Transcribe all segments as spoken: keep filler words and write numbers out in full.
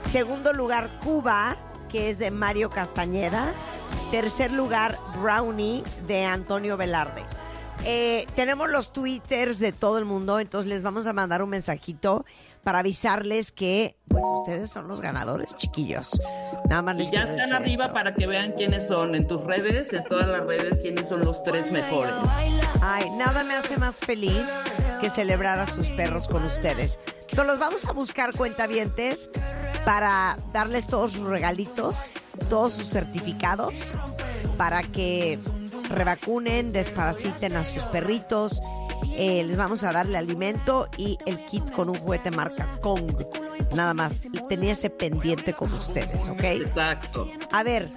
Segundo lugar, Cuba, que es de Mario Castañeda. Tercer lugar, Brownie, de Antonio Velarde. Eh, tenemos los twitters de todo el mundo, entonces les vamos a mandar un mensajito para avisarles que pues ustedes son los ganadores, chiquillos. Nada más les Y ya quiero están decir arriba eso. para que vean quiénes son en tus redes, en todas las redes, quiénes son los tres mejores. Ay, nada me hace más feliz que celebrar a sus perros con ustedes. Entonces los vamos a buscar, cuentavientes, para darles todos sus regalitos, todos sus certificados, para que revacunen, desparasiten a sus perritos. Eh, les vamos a darle alimento y el kit con un juguete marca Kong. Nada más, tenía ese pendiente con ustedes, ¿ok? Exacto. A ver,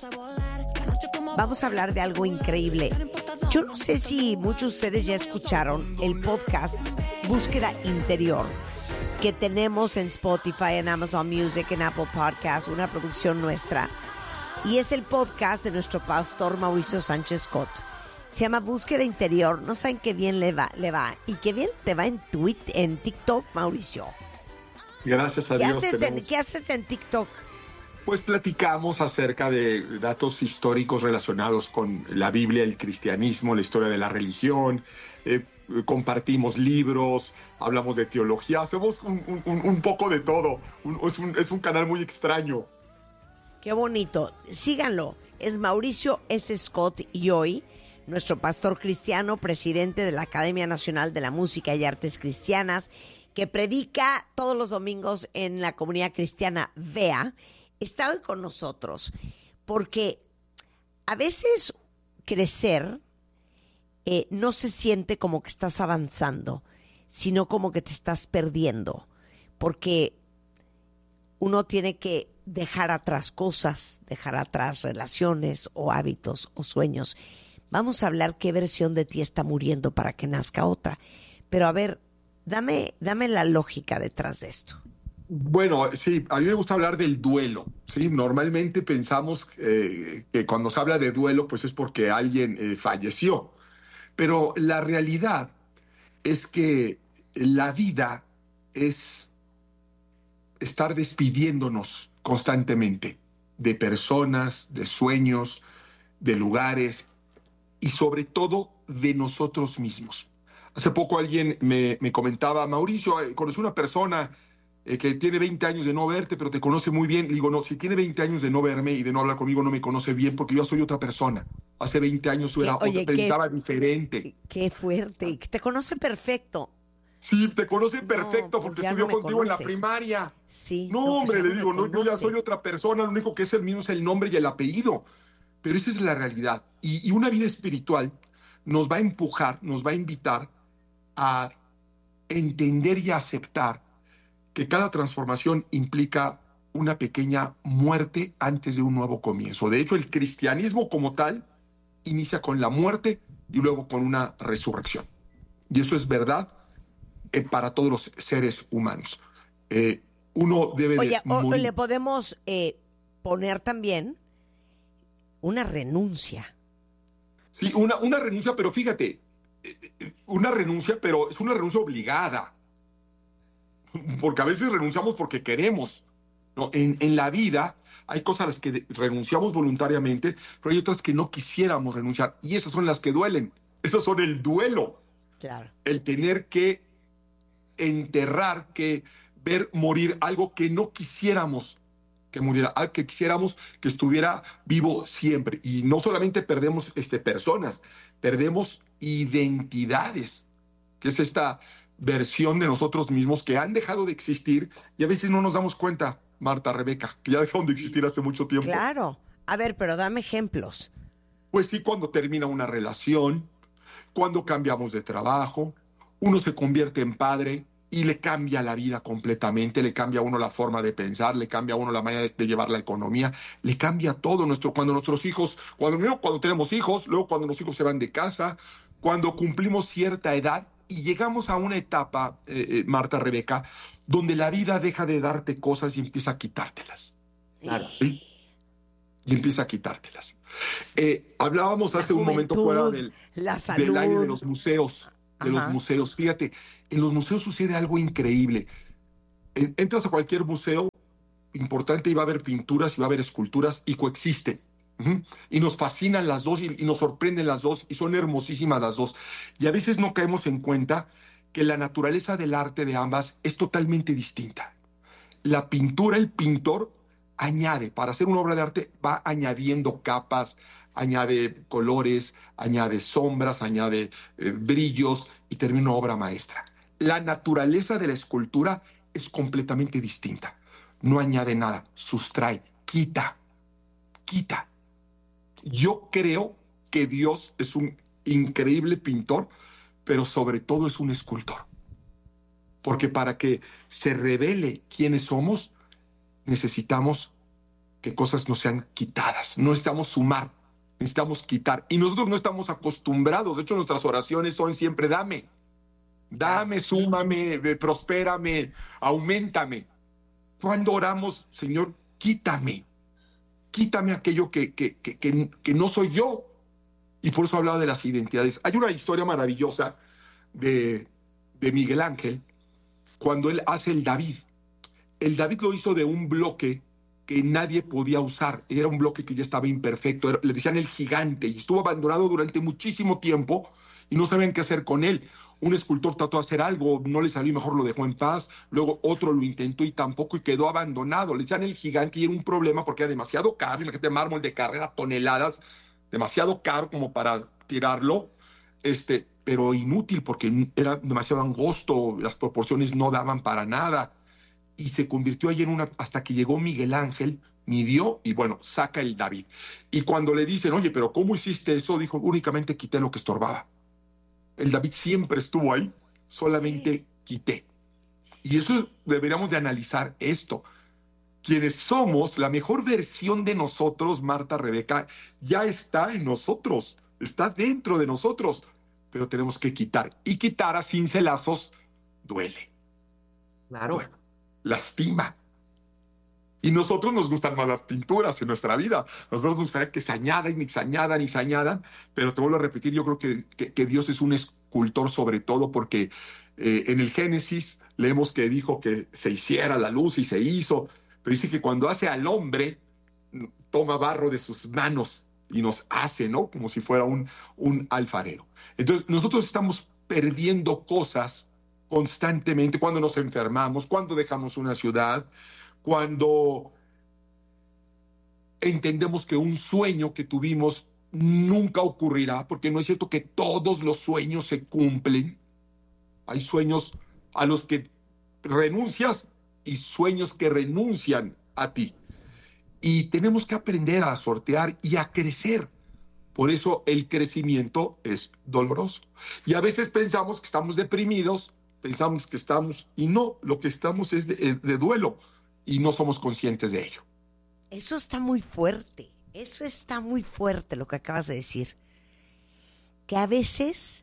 vamos a hablar de algo increíble. Yo no sé si muchos de ustedes ya escucharon el podcast Búsqueda Interior que tenemos en Spotify, en Amazon Music, en Apple Podcasts, una producción nuestra. Y es el podcast de nuestro pastor Mauricio Sánchez Scott. Se llama Búsqueda Interior. No saben qué bien le va, le va. Y qué bien te va en tweet, en TikTok, Mauricio. Gracias a ¿Qué Dios. haces, tenemos... en, ¿Qué haces en TikTok? Pues platicamos acerca de datos históricos relacionados con la Biblia, el cristianismo, la historia de la religión. Eh, compartimos libros, hablamos de teología, hacemos un, un, un poco de todo. Un, es, un, es un canal muy extraño. Qué bonito. Síganlo. Es Mauricio S. Scott y hoy, nuestro pastor cristiano, presidente de la Academia Nacional de la Música y Artes Cristianas, que predica todos los domingos en la comunidad cristiana V E A, está hoy con nosotros. Porque a veces crecer eh, no se siente como que estás avanzando, sino como que te estás perdiendo. Porque uno tiene que dejar atrás cosas, dejar atrás relaciones o hábitos o sueños. Vamos a hablar qué versión de ti está muriendo para que nazca otra. Pero a ver, dame, dame la lógica detrás de esto. Bueno, sí, a mí me gusta hablar del duelo, ¿sí? Normalmente pensamos eh, que cuando se habla de duelo, pues es porque alguien eh, falleció. Pero la realidad es que la vida es estar despidiéndonos constantemente de personas, de sueños, de lugares y sobre todo de nosotros mismos. Hace poco alguien me, me comentaba, Mauricio, conocí una persona eh, que tiene veinte años de no verte, pero te conoce muy bien. Le digo, no, si tiene veinte años de no verme y de no hablar conmigo, no me conoce bien porque yo soy otra persona. Hace veinte años yo era Oye, otra, pensaba qué, diferente. Qué fuerte. Te conoce perfecto. Sí, te conoce perfecto no, pues porque estudió no contigo conoce. en la primaria. Sí. No, no hombre, pues le digo, no, yo ya soy otra persona, lo único que es el mismo es el nombre y el apellido. Pero esa es la realidad. Y, y una vida espiritual nos va a empujar, nos va a invitar a entender y a aceptar que cada transformación implica una pequeña muerte antes de un nuevo comienzo. De hecho, el cristianismo como tal inicia con la muerte y luego con una resurrección. Y eso es verdad eh, para todos los seres humanos. Eh, uno debe Oye, de o, morir. le podemos eh, poner también una renuncia. Sí, una, una renuncia, pero fíjate, eh, una renuncia, pero es una renuncia obligada. Porque a veces renunciamos porque queremos, ¿no? En, en la vida hay cosas a las que de- renunciamos voluntariamente, pero hay otras que no quisiéramos renunciar. Y esas son las que duelen. Esas son el duelo. Claro. El tener que enterrar, que ver morir algo que no quisiéramos que muriera, algo que quisiéramos que estuviera vivo siempre. Y no solamente perdemos este, personas, perdemos identidades, que es esta versión de nosotros mismos que han dejado de existir y a veces no nos damos cuenta, Marta, Rebeca, que ya dejaron de existir hace mucho tiempo. Claro. A ver, pero dame ejemplos. Pues sí, cuando termina una relación, cuando cambiamos de trabajo, uno se convierte en padre y le cambia la vida completamente, le cambia a uno la forma de pensar, le cambia a uno la manera de, de llevar la economía, le cambia todo nuestro, cuando nuestros hijos, cuando, primero cuando tenemos hijos, luego cuando los hijos se van de casa, cuando cumplimos cierta edad y llegamos a una etapa, eh, eh, Marta, Rebeca, donde la vida deja de darte cosas y empieza a quitártelas. Claro. ¿Sí? Y empieza a quitártelas. Eh, hablábamos hace La un momento juventud, fuera del, la salud. del aire de los museos, de Ajá. los museos. Fíjate, en los museos sucede algo increíble. En- entras a cualquier museo importante y va a haber pinturas y va a haber esculturas y coexisten. Ujú. Y nos fascinan las dos y, y nos sorprenden las dos y son hermosísimas las dos. Y a veces no caemos en cuenta que la naturaleza del arte de ambas es totalmente distinta. La pintura, el pintor añade, para hacer una obra de arte va añadiendo capas, añade colores, añade sombras, añade eh, brillos y termina una obra maestra. La naturaleza de la escultura es completamente distinta. No añade nada, sustrae, quita, quita. Yo creo que Dios es un increíble pintor, pero sobre todo es un escultor. Porque para que se revele quiénes somos, necesitamos que cosas no sean quitadas. No necesitamos sumar, necesitamos quitar. Y nosotros no estamos acostumbrados. De hecho, nuestras oraciones son siempre dame. Dame, súmame, eh, prospérame, auméntame. Cuando oramos, Señor, quítame. Quítame aquello que, que, que, que, que no soy yo. Y por eso hablaba de las identidades. Hay una historia maravillosa de, de Miguel Ángel cuando él hace el David. El David lo hizo de un bloque que nadie podía usar. Era un bloque que ya estaba imperfecto. Era- le decían el gigante y estuvo abandonado durante muchísimo tiempo y no sabían qué hacer con él. Un escultor trató de hacer algo, no le salió, mejor lo dejó en paz. Luego otro lo intentó y tampoco y quedó abandonado. Le decían el gigante y era un problema porque era demasiado caro. Imagínate mármol de carrera, toneladas, demasiado caro como para tirarlo. Este, pero inútil porque era demasiado angosto, las proporciones no daban para nada y se convirtió ahí en una, hasta que llegó Miguel Ángel, midió y bueno, saca el David. Y cuando le dicen, oye, pero ¿cómo hiciste eso? Dijo, únicamente quité lo que estorbaba. El David siempre estuvo ahí, solamente quité. Y eso deberíamos de analizar esto. Quienes somos, la mejor versión de nosotros, Marta, Rebeca, ya está en nosotros, está dentro de nosotros, pero tenemos que quitar. Y quitar a cincelazos duele, Claro. duele, lastima. Y nosotros nos gustan más las pinturas en nuestra vida. Nosotros nos gustaría que se añadan y se añadan y se añadan, pero te vuelvo a repetir, yo creo que, que, que Dios es un escultor sobre todo porque eh, en el Génesis leemos que dijo que se hiciera la luz y se hizo, pero dice que cuando hace al hombre, toma barro de sus manos y nos hace, ¿no? Como si fuera un, un alfarero. Entonces, nosotros estamos perdiendo cosas constantemente cuando nos enfermamos, cuando dejamos una ciudad, cuando entendemos que un sueño que tuvimos nunca ocurrirá, porque no es cierto que todos los sueños se cumplen. Hay sueños a los que renuncias y sueños que renuncian a ti. Y tenemos que aprender a sortear y a crecer. Por eso el crecimiento es doloroso. Y a veces pensamos que estamos deprimidos, pensamos que estamos, y no, lo que estamos es de, de duelo y no somos conscientes de ello. Eso está muy fuerte. Eso está muy fuerte lo que acabas de decir. Que a veces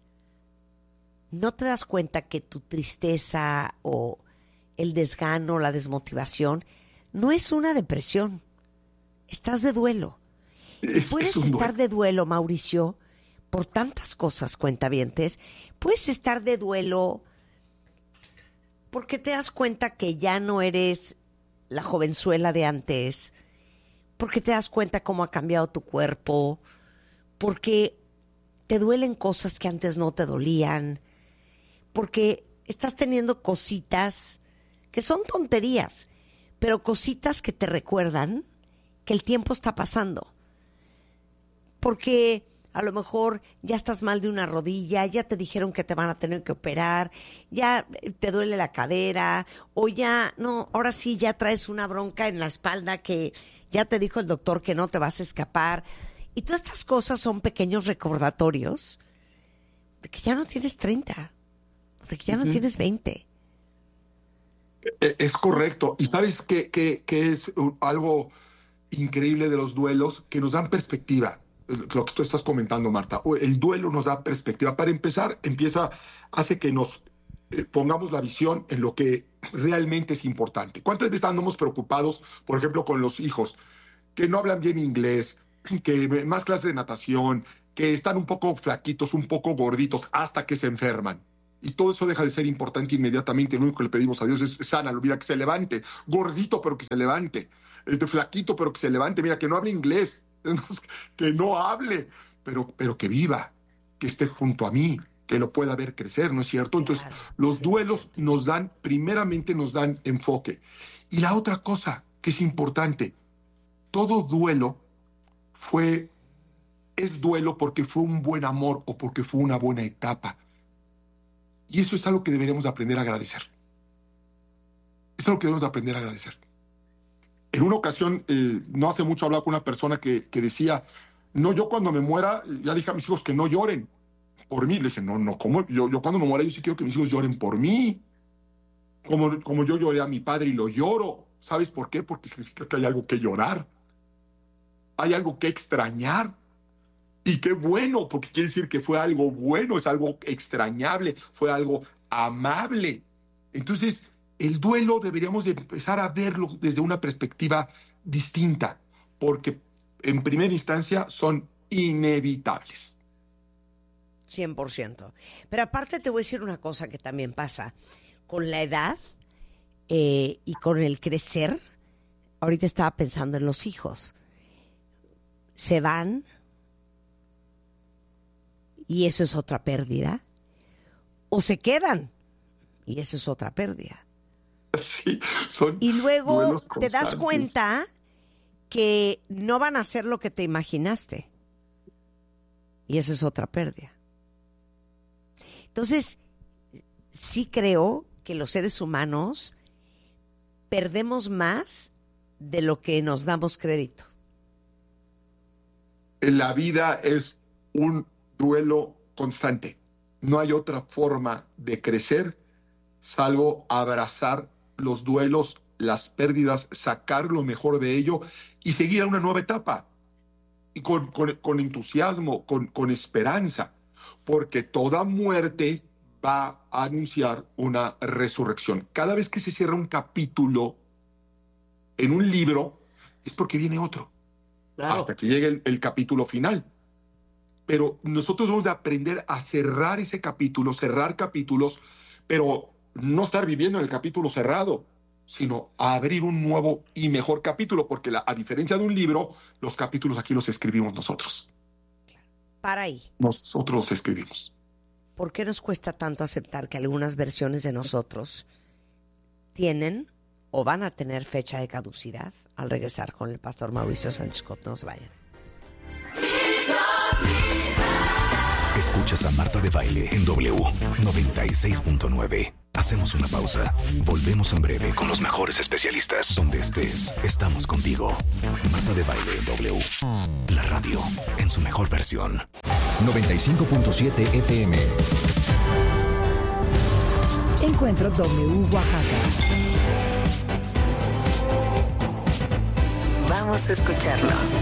no te das cuenta que tu tristeza o el desgano, la desmotivación, no es una depresión. Estás de duelo. Y Es, puedes es un estar duelo. de duelo, Mauricio, por tantas cosas, cuentavientes. Puedes estar de duelo porque te das cuenta que ya no eres la jovenzuela de antes, porque te das cuenta cómo ha cambiado tu cuerpo, porque te duelen cosas que antes no te dolían, porque estás teniendo cositas que son tonterías, pero cositas que te recuerdan que el tiempo está pasando. Porque a lo mejor ya estás mal de una rodilla, ya te dijeron que te van a tener que operar, ya te duele la cadera, o ya, no, ahora sí ya traes una bronca en la espalda que ya te dijo el doctor que no te vas a escapar. Y todas estas cosas son pequeños recordatorios de que ya no tienes treinta, de que ya no Ujú. tienes veinte. Eh, Es correcto. Y sabes que, que, que es uh, algo increíble de los duelos que nos dan perspectiva. Eh, Lo que tú estás comentando, Marta. O El duelo nos da perspectiva. Para empezar, empieza, hace que nos eh, pongamos la visión en lo que realmente es importante. ¿Cuántas veces andamos preocupados, por ejemplo, con los hijos que no hablan bien inglés, que más clases de natación, que están un poco flaquitos, un poco gorditos, hasta que se enferman? y todo eso deja de ser importante inmediatamente. Lo único que le pedimos a Dios es sánalo, mira, que se levante, gordito pero que se levante, este, flaquito pero que se levante, mira, que no hable inglés, que no hable, pero, pero que viva, que esté junto a mí, que lo pueda ver crecer, ¿no es cierto? Entonces, claro, los duelos nos dan, primeramente nos dan enfoque. Y la otra cosa que es importante, todo duelo fue, es duelo porque fue un buen amor o porque fue una buena etapa. Y eso es algo que deberíamos aprender a agradecer. Es algo que debemos aprender a agradecer. En una ocasión, eh, no hace mucho, hablaba con una persona que, que decía, no, yo cuando me muera, ya le dije a mis hijos que no lloren por mí. Le dije, no, no, ¿cómo? Yo, yo cuando me muera, yo sí quiero que mis hijos lloren por mí. Como, como yo lloré a mi padre y lo lloro. ¿Sabes por qué? Porque significa que hay algo que llorar. Hay algo que extrañar. Y qué bueno, porque quiere decir que fue algo bueno, es algo extrañable, fue algo amable. Entonces, el duelo deberíamos de empezar a verlo desde una perspectiva distinta, porque en primera instancia son inevitables. cien por ciento. Pero aparte te voy a decir una cosa que también pasa. Con la edad eh, y con el crecer, ahorita estaba pensando en los hijos. Se van... y eso es otra pérdida, o se quedan, y eso es otra pérdida. Sí, son y luego duelos te das constantes. cuenta que no van a ser lo que te imaginaste, y eso es otra pérdida. Entonces, sí creo que los seres humanos perdemos más de lo que nos damos crédito. La vida es un duelo constante. No hay otra forma de crecer salvo abrazar los duelos, las pérdidas, sacar lo mejor de ello y seguir a una nueva etapa. Y con, con, con entusiasmo, con, con esperanza, porque toda muerte va a anunciar una resurrección. Cada vez que se cierra un capítulo en un libro, es porque viene otro. Claro. Hasta que llegue el, el capítulo final. Pero nosotros debemos de aprender a cerrar ese capítulo, cerrar capítulos, pero no estar viviendo en el capítulo cerrado, sino a abrir un nuevo y mejor capítulo, porque la, a diferencia de un libro, los capítulos aquí los escribimos nosotros. Para ahí. Nosotros los escribimos. ¿Por qué nos cuesta tanto aceptar que algunas versiones de nosotros tienen o van a tener fecha de caducidad? Al regresar con el pastor Mauricio Sánchez Scott, no se vayan. Escuchas a Marta de Baile en W noventa y seis punto nueve. Hacemos una pausa. Volvemos en breve con los mejores especialistas. Donde estés, estamos contigo. Marta de Baile en W. La radio en su mejor versión. noventa y cinco punto siete F M. Encuentro W Oaxaca. Vamos a escucharlos.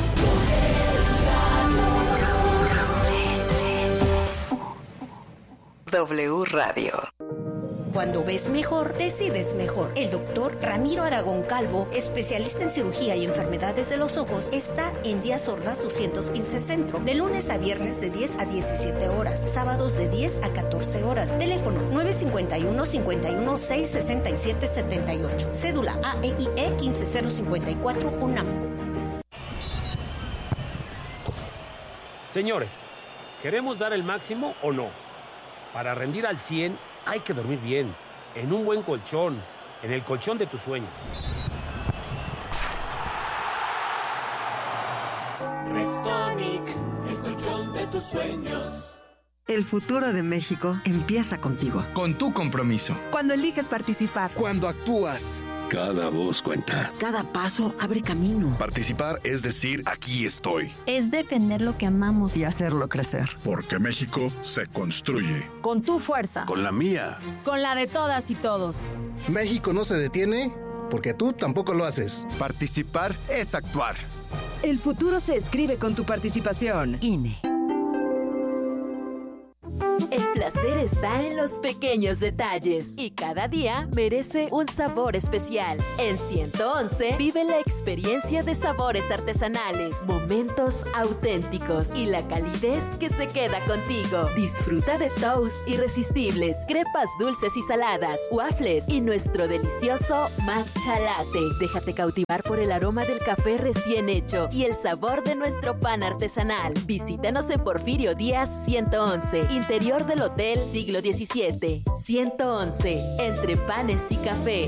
W Radio. Cuando ves mejor, decides mejor. El doctor Ramiro Aragón Calvo, especialista en cirugía y enfermedades de los ojos, está en Díaz Ordaz doscientos quince Centro, de lunes a viernes de diez a diecisiete horas, sábados de diez a catorce horas. Teléfono nueve cinco uno, cinco uno seis, seis siete siete ocho. Cédula A E I E quince cero cincuenta y cuatro UNAM. Señores, ¿queremos dar el máximo o no? Para rendir al cien hay que dormir bien, en un buen colchón, en el colchón de tus sueños. Restonic, el colchón de tus sueños. El futuro de México empieza contigo. Con tu compromiso. Cuando eliges participar. Cuando actúas. Cada voz cuenta. Cada paso abre camino. Participar es decir, aquí estoy. Es defender lo que amamos. Y hacerlo crecer. Porque México se construye. Con tu fuerza. Con la mía. Con la de todas y todos. México no se detiene porque tú tampoco lo haces. Participar es actuar. El futuro se escribe con tu participación. I N E. El El placer está en los pequeños detalles y cada día merece un sabor especial. En ciento once vive la experiencia de sabores artesanales, momentos auténticos y la calidez que se queda contigo. Disfruta de toast irresistibles, crepas dulces y saladas, waffles y nuestro delicioso matcha latte. Déjate cautivar por el aroma del café recién hecho y el sabor de nuestro pan artesanal. Visítanos en Porfirio Díaz ciento once, interior del Hotel Siglo diecisiete. ciento once, entre panes y café.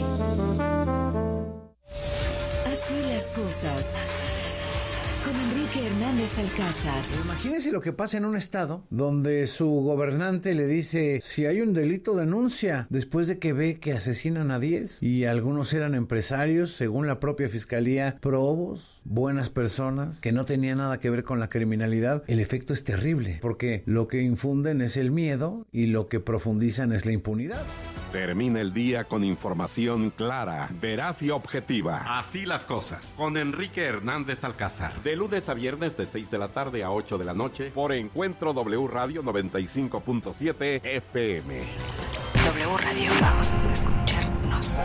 Así las cosas. Con Enrique Hernández Alcázar. Imagínese lo que pasa en un estado donde su gobernante le dice: si hay un delito, denuncia, después de que ve que asesinan a diez. Y algunos eran empresarios, según la propia fiscalía, probos, buenas personas, que no tenían nada que ver con la criminalidad. El efecto es terrible, porque lo que infunden es el miedo y lo que profundizan es la impunidad. Termina el día con información clara, veraz y objetiva. Así las cosas. Con Enrique Hernández Alcázar. De lunes a viernes de seis de la tarde a ocho de la noche por Encuentro W Radio noventa y cinco punto siete F M. W Radio, vamos a escucharnos.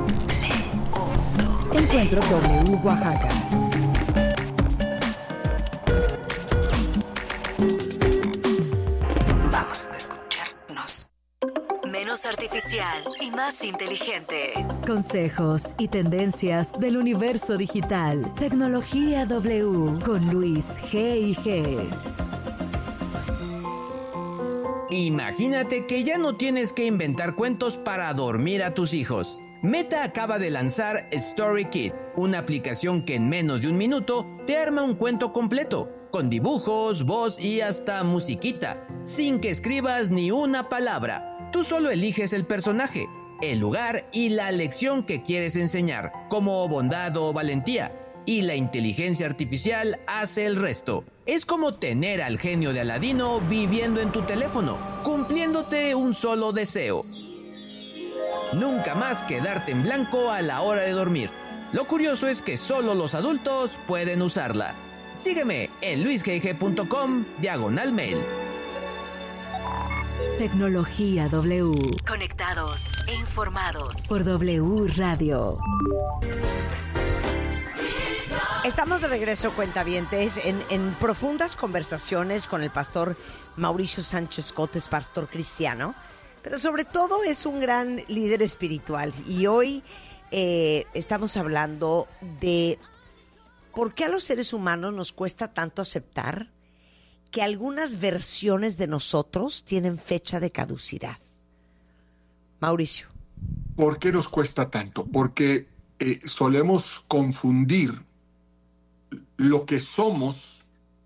W. Encuentro W Oaxaca. Vamos a escucharnos. Menos artificial y más inteligente. Consejos y tendencias del universo digital. Tecnología W con Luis G y G. Imagínate que ya no tienes que inventar cuentos para dormir a tus hijos. Meta acaba de lanzar StoryKit, una aplicación que en menos de un minuto te arma un cuento completo, con dibujos, voz y hasta musiquita, sin que escribas ni una palabra. Tú solo eliges el personaje, el lugar y la lección que quieres enseñar, como bondad o valentía, y la inteligencia artificial hace el resto. Es como tener al genio de Aladino viviendo en tu teléfono, cumpliéndote un solo deseo. Nunca más quedarte en blanco a la hora de dormir. Lo curioso es que solo los adultos pueden usarla. Sígueme en luisgg.com diagonal mail. Tecnología W. Conectados e informados. Por W Radio. Estamos de regreso, cuentavientes, en, en profundas conversaciones con el pastor Mauricio Sánchez Cotes, pastor cristiano, pero sobre todo es un gran líder espiritual. Y hoy eh, estamos hablando de por qué a los seres humanos nos cuesta tanto aceptar que algunas versiones de nosotros tienen fecha de caducidad. Mauricio. ¿Por qué nos cuesta tanto? Porque eh, solemos confundir lo que somos,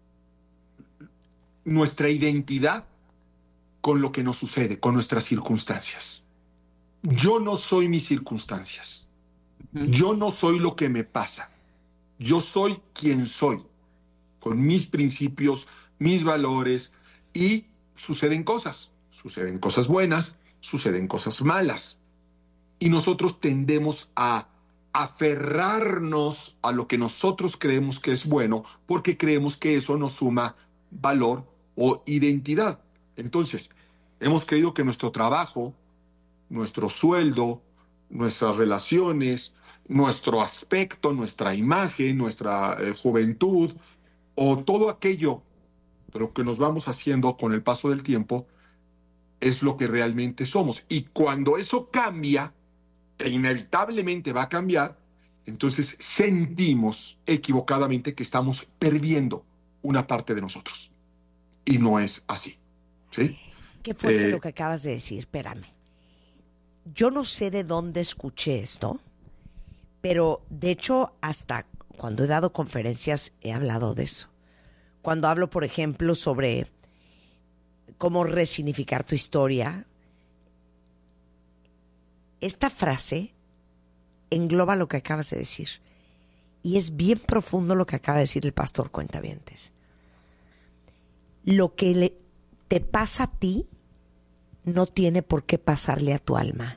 nuestra identidad, con lo que nos sucede, con nuestras circunstancias. Yo no soy mis circunstancias. Yo no soy lo que me pasa. Yo soy quien soy, con mis principios, mis valores, y suceden cosas. Suceden cosas buenas, suceden cosas malas. Y nosotros tendemos a aferrarnos a lo que nosotros creemos que es bueno, porque creemos que eso nos suma valor o identidad. Entonces, hemos creído que nuestro trabajo, nuestro sueldo, nuestras relaciones, nuestro aspecto, nuestra imagen, nuestra eh, juventud, o todo aquello de lo que nos vamos haciendo con el paso del tiempo, es lo que realmente somos. Y cuando eso cambia, e inevitablemente va a cambiar, entonces sentimos equivocadamente que estamos perdiendo una parte de nosotros. Y no es así. ¿Sí? Qué fuerte Eh, lo que acabas de decir, espérame. Yo no sé de dónde escuché esto, pero de hecho hasta cuando he dado conferencias he hablado de eso. Cuando hablo, por ejemplo, sobre cómo resignificar tu historia, esta frase engloba lo que acabas de decir. Y es bien profundo lo que acaba de decir el pastor Cuentavientes. Lo que le, te pasa a ti no tiene por qué pasarle a tu alma.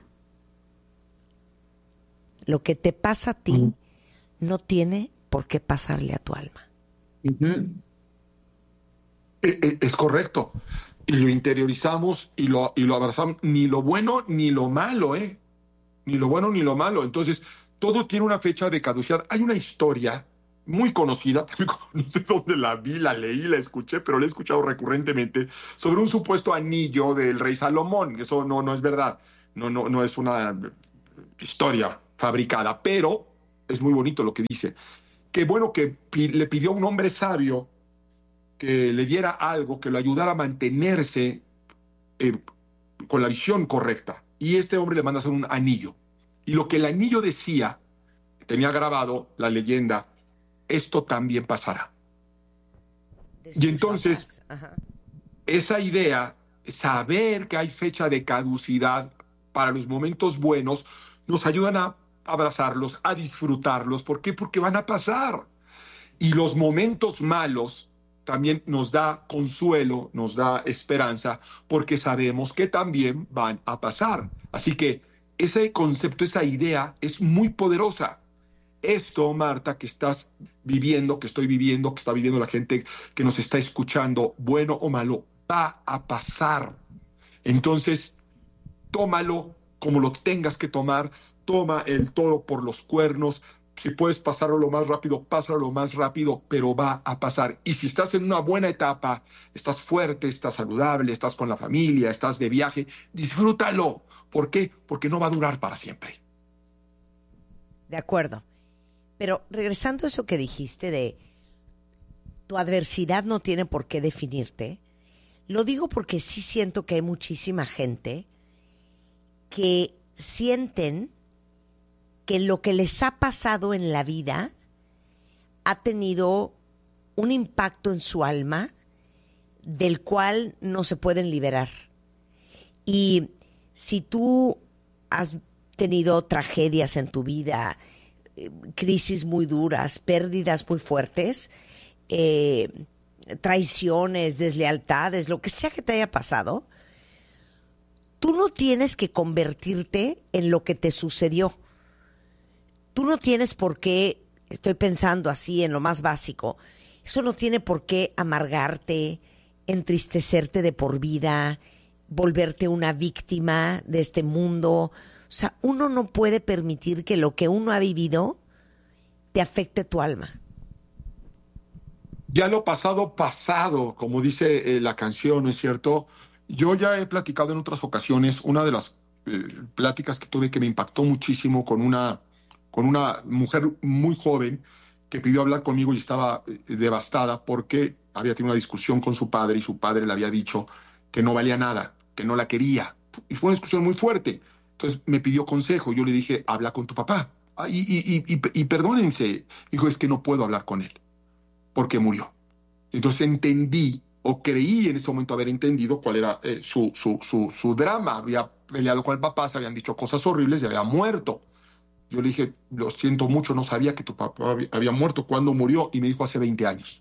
Lo que te pasa a ti uh-huh. no tiene por qué pasarle a tu alma. Uh-huh. Es, es correcto. y lo interiorizamos y lo, y lo abrazamos, ni lo bueno ni lo malo, ¿eh? Ni lo bueno ni lo malo. Entonces, todo tiene una fecha de caducidad. Hay una historia muy conocida, no sé dónde la vi, la leí, la escuché, pero la he escuchado recurrentemente, sobre un supuesto anillo del rey Salomón. Eso no, no es verdad, no, no, no es una historia fabricada, pero es muy bonito lo que dice. Que bueno, que pi- le pidió a un hombre sabio que le diera algo, que lo ayudara a mantenerse eh, con la visión correcta. Y este hombre le manda a hacer un anillo. Y lo que el anillo decía, tenía grabado la leyenda, esto también pasará. Y entonces, esa idea, saber que hay fecha de caducidad para los momentos buenos, nos ayudan a abrazarlos, a disfrutarlos. ¿Por qué? Porque van a pasar. Y los momentos malos también nos da consuelo, nos da esperanza, porque sabemos que también van a pasar. Así que ese concepto, esa idea es muy poderosa. Esto, Marta, que estás viviendo, que estoy viviendo, que está viviendo la gente que nos está escuchando, bueno o malo, va a pasar. Entonces, tómalo como lo tengas que tomar, toma el toro por los cuernos. Si puedes pasarlo lo más rápido, pásalo lo más rápido, pero va a pasar. Y si estás en una buena etapa, estás fuerte, estás saludable, estás con la familia, estás de viaje, disfrútalo. ¿Por qué? Porque no va a durar para siempre. De acuerdo. Pero regresando a eso que dijiste de tu adversidad no tiene por qué definirte, lo digo porque sí siento que hay muchísima gente que sienten que lo que les ha pasado en la vida ha tenido un impacto en su alma del cual no se pueden liberar. Y si tú has tenido tragedias en tu vida, crisis muy duras, pérdidas muy fuertes, eh, traiciones, deslealtades, lo que sea que te haya pasado, tú no tienes que convertirte en lo que te sucedió. Tú no tienes por qué, estoy pensando así en lo más básico, eso no tiene por qué amargarte, entristecerte de por vida, volverte una víctima de este mundo. O sea, uno no puede permitir que lo que uno ha vivido te afecte tu alma. Ya lo pasado, pasado, como dice eh, la canción, ¿no es cierto? Yo ya he platicado en otras ocasiones, una de las eh, pláticas que tuve que me impactó muchísimo con una, con una mujer muy joven que pidió hablar conmigo y estaba eh, devastada porque había tenido una discusión con su padre y su padre le había dicho que no valía nada, que no la quería. Y fue una discusión muy fuerte. Entonces me pidió consejo. Yo le dije, habla con tu papá. Ah, y, y, y, y, y perdónense. Dijo, es que no puedo hablar con él porque murió. Entonces entendí, o creí en ese momento haber entendido cuál era eh, su, su, su, su drama. Había peleado con el papá, se habían dicho cosas horribles y había muerto. Yo le dije, lo siento mucho, no sabía que tu papá había, había muerto. ¿Cuándo murió? Y me dijo, hace veinte años.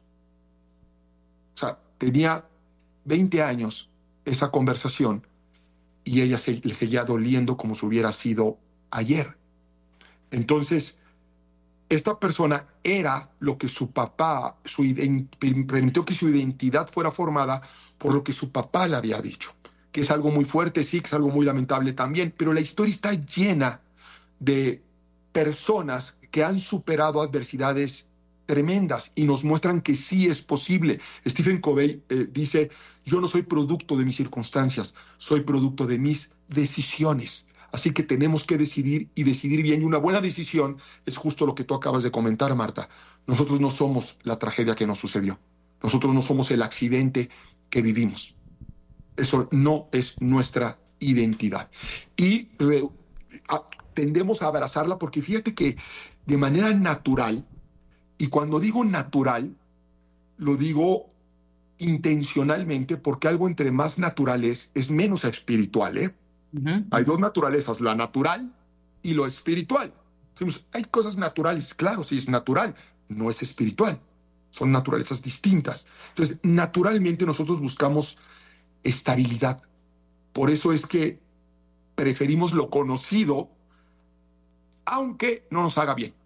O sea, tenía veinte años esa conversación y ella se, le seguía doliendo como si hubiera sido ayer. Entonces, esta persona era lo que su papá, su permitió que su identidad fuera formada por lo que su papá le había dicho, que es algo muy fuerte, sí, que es algo muy lamentable también, pero la historia está llena de personas que han superado adversidades tremendas y nos muestran que sí es posible. Stephen Covey eh, dice, yo no soy producto de mis circunstancias, soy producto de mis decisiones. Así que tenemos que decidir y decidir bien. Y una buena decisión es justo lo que tú acabas de comentar, Marta. Nosotros no somos la tragedia que nos sucedió. Nosotros no somos el accidente que vivimos. Eso no es nuestra identidad. Y eh, a, tendemos a abrazarla porque fíjate que de manera natural, y cuando digo natural, lo digo intencionalmente porque algo entre más natural es, es menos espiritual, ¿eh? Uh-huh. Hay dos naturalezas, la natural y lo espiritual. Decimos, hay cosas naturales, claro, sí es natural, no es espiritual. Son naturalezas distintas. Entonces, naturalmente nosotros buscamos estabilidad. Por eso es que preferimos lo conocido, aunque no nos haga bien.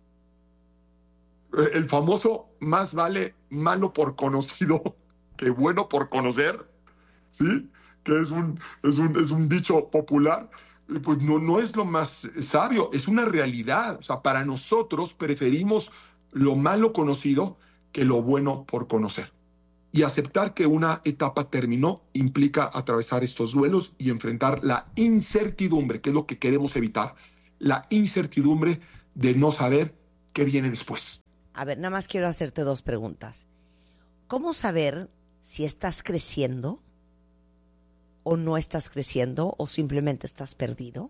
El famoso más vale malo por conocido que bueno por conocer. ¿sí? Que es un, es un, es un dicho popular. Pues no, no es lo más sabio, es una realidad. O sea, para nosotros preferimos lo malo conocido que lo bueno por conocer. Y aceptar que una etapa terminó implica atravesar estos duelos y enfrentar la incertidumbre, que es lo que queremos evitar, la incertidumbre de no saber qué viene después. A ver, nada más quiero hacerte dos preguntas. ¿Cómo saber si estás creciendo o no estás creciendo o simplemente estás perdido?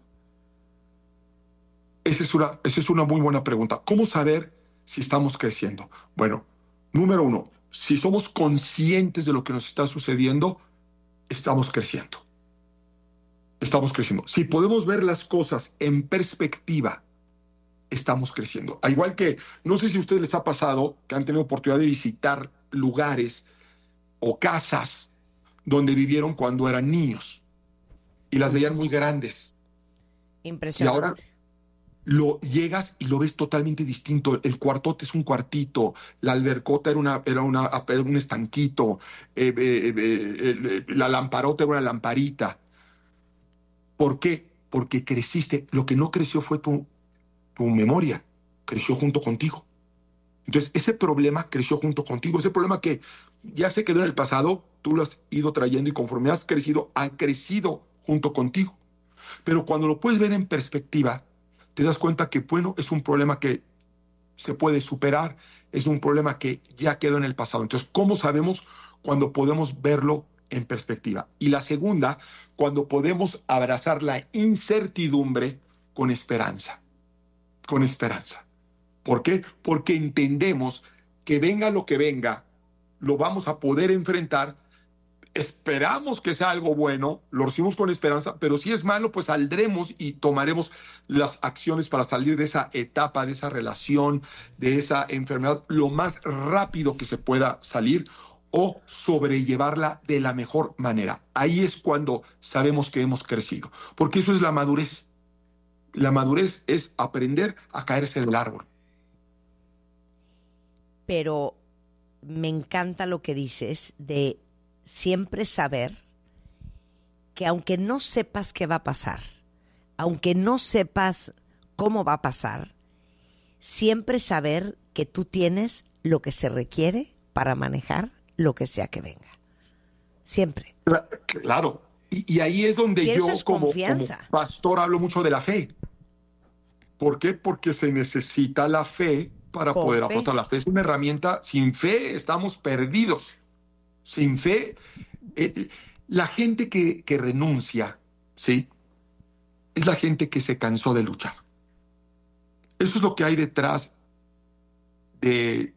Esa es una, esa es una muy buena pregunta. ¿Cómo saber si estamos creciendo? Bueno, número uno, si somos conscientes de lo que nos está sucediendo, estamos creciendo. Estamos creciendo. Si podemos ver las cosas en perspectiva, estamos creciendo. Al igual que, no sé si a ustedes les ha pasado que han tenido oportunidad de visitar lugares o casas donde vivieron cuando eran niños y las veían muy grandes. Impresionante. Y ahora lo llegas y lo ves totalmente distinto. El cuartote es un cuartito, la albercota era, una, era, una, era un estanquito, eh, eh, eh, eh, la lamparota era una lamparita. ¿Por qué? Porque creciste. Lo que no creció fue tu, tu memoria, creció junto contigo. Entonces, ese problema creció junto contigo. Ese problema que ya se quedó en el pasado, tú lo has ido trayendo y conforme has crecido, han crecido junto contigo. Pero cuando lo puedes ver en perspectiva, te das cuenta que, bueno, es un problema que se puede superar, es un problema que ya quedó en el pasado. Entonces, ¿cómo sabemos cuando podemos verlo en perspectiva? Y la segunda, cuando podemos abrazar la incertidumbre con esperanza. Con esperanza. ¿Por qué? Porque entendemos que venga lo que venga, lo vamos a poder enfrentar. Esperamos que sea algo bueno, lo recibimos con esperanza, pero si es malo, pues saldremos y tomaremos las acciones para salir de esa etapa, de esa relación, de esa enfermedad, lo más rápido que se pueda salir o sobrellevarla de la mejor manera. Ahí es cuando sabemos que hemos crecido, porque eso es la madurez. La madurez es aprender a caerse del árbol. Pero me encanta lo que dices de siempre saber que aunque no sepas qué va a pasar, aunque no sepas cómo va a pasar, siempre saber que tú tienes lo que se requiere para manejar lo que sea que venga. Siempre. Claro. Y, y ahí es donde y yo es como, como pastor hablo mucho de la fe. ¿Por qué? Porque se necesita la fe para Con poder fe. afrontar. La fe es una herramienta. Sin fe estamos perdidos. Sin fe, eh, la gente que, que renuncia, ¿sí? Es la gente que se cansó de luchar. Eso es lo que hay detrás de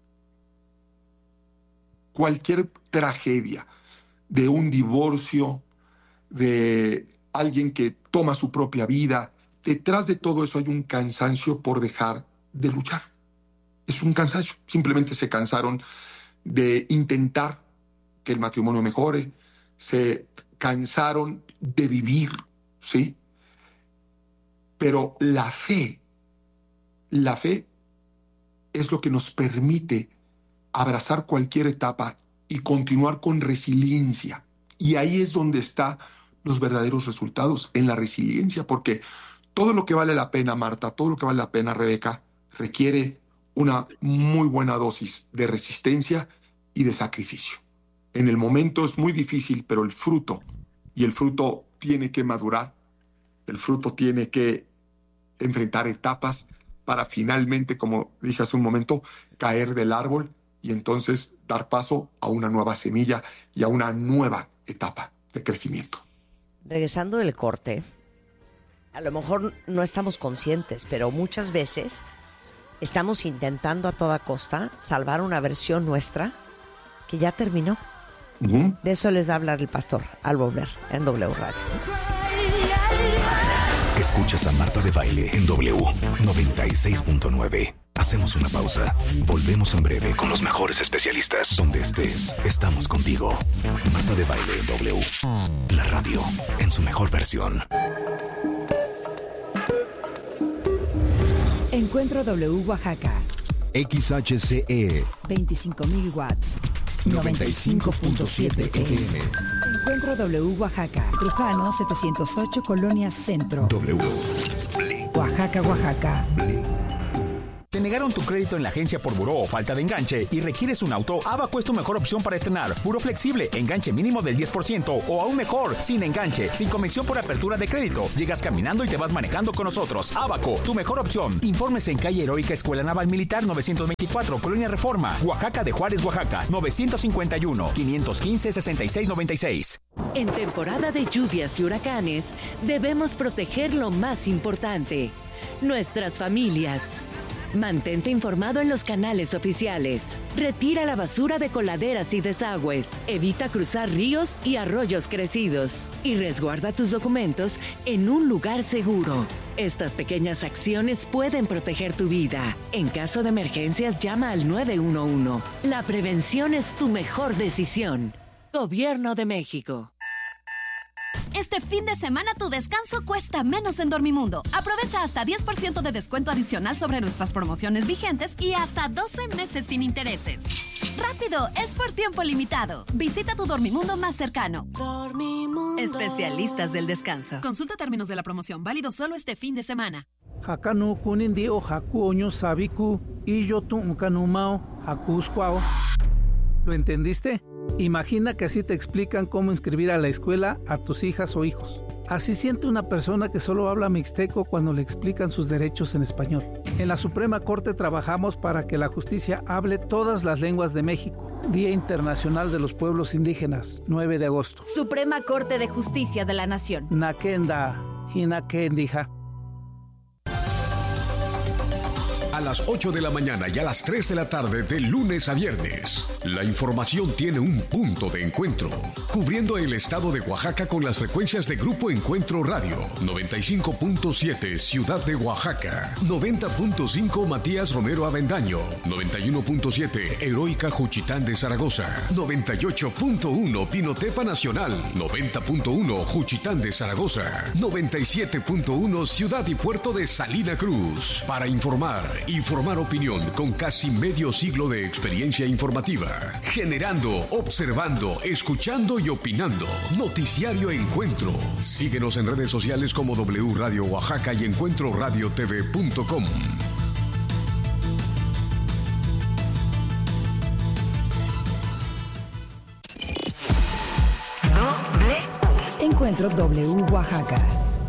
cualquier tragedia, de un divorcio, de alguien que toma su propia vida. Detrás de todo eso hay un cansancio por dejar de luchar. Es un cansancio. Simplemente se cansaron de intentar que el matrimonio mejore, se cansaron de vivir, ¿sí? Pero la fe, la fe es lo que nos permite abrazar cualquier etapa y continuar con resiliencia. Y ahí es donde están los verdaderos resultados, en la resiliencia, porque todo lo que vale la pena, Marta, todo lo que vale la pena, Rebeca, requiere una muy buena dosis de resistencia y de sacrificio. En el momento es muy difícil, pero el fruto, y el fruto tiene que madurar, el fruto tiene que enfrentar etapas para finalmente, como dije hace un momento, caer del árbol y entonces dar paso a una nueva semilla y a una nueva etapa de crecimiento. Regresando del corte, a lo mejor no estamos conscientes, pero muchas veces estamos intentando a toda costa salvar una versión nuestra que ya terminó. Uh-huh. De eso les va a hablar el pastor al volver en W Radio. Escuchas a Marta de Baile en W noventa y seis punto nueve. Hacemos una pausa. Volvemos en breve con los mejores especialistas. Donde estés, estamos contigo. Marta de Baile en W. La radio en su mejor versión. Encuentro W Oaxaca. X H C E veinticinco mil watts. noventa y cinco punto siete F M. Encuentro W Oaxaca, Trujano setecientos ocho, Colonia Centro. W. Oaxaca, Oaxaca. ¿Te negaron tu crédito en la agencia por buró o falta de enganche y requieres un auto? Abaco es tu mejor opción para estrenar. Buró flexible, enganche mínimo del diez por ciento o aún mejor, sin enganche, sin comisión por apertura de crédito. Llegas caminando y te vas manejando con nosotros. Abaco, tu mejor opción. Informes en calle Heroica Escuela Naval Militar novecientos veinticuatro, Colonia Reforma, Oaxaca de Juárez, Oaxaca, novecientos cincuenta y uno, quinientos quince, sesenta y seis noventa y seis. En temporada de lluvias y huracanes, debemos proteger lo más importante, nuestras familias. Mantente informado en los canales oficiales. Retira la basura de coladeras y desagües. Evita cruzar ríos y arroyos crecidos. Y resguarda tus documentos en un lugar seguro. Estas pequeñas acciones pueden proteger tu vida. En caso de emergencias, llama al nueve uno uno. La prevención es tu mejor decisión. Gobierno de México. Este fin de semana tu descanso cuesta menos en Dormimundo. Aprovecha hasta diez por ciento de descuento adicional sobre nuestras promociones vigentes y hasta doce meses sin intereses. ¡Rápido! Es por tiempo limitado. Visita tu Dormimundo más cercano. Dormimundo. Especialistas del descanso. Consulta términos de la promoción. Válido solo este fin de semana. Hakanu kunindi o haku oño sabiku y yo tu unkanumao haku squao. ¿Lo entendiste? Imagina que así te explican cómo inscribir a la escuela a tus hijas o hijos. Así siente una persona que solo habla mixteco cuando le explican sus derechos en español. En la Suprema Corte trabajamos para que la justicia hable todas las lenguas de México. Día Internacional de los Pueblos Indígenas, nueve de agosto. Suprema Corte de Justicia de la Nación. Nakenda, Hinakendija. A las ocho de la mañana y a las tres de la tarde de lunes a viernes. La información tiene un punto de encuentro, cubriendo el estado de Oaxaca con las frecuencias de Grupo Encuentro Radio, noventa y cinco punto siete Ciudad de Oaxaca, noventa punto cinco Matías Romero Avendaño, noventa y uno punto siete Heroica Juchitán de Zaragoza, noventa y ocho punto uno Pinotepa Nacional, noventa punto uno Juchitán de Zaragoza, noventa y siete punto uno Ciudad y Puerto de Salina Cruz. Para informar y formar opinión con casi medio siglo de experiencia informativa. Generando, observando, escuchando y opinando. Noticiario Encuentro. Síguenos en redes sociales como W Radio Oaxaca y encuentro radio t v punto com. Encuentro W Oaxaca.